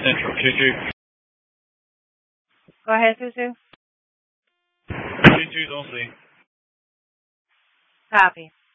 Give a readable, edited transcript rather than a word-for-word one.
Central 2-2. Go ahead, Susu. 2-2's on scene. Copy.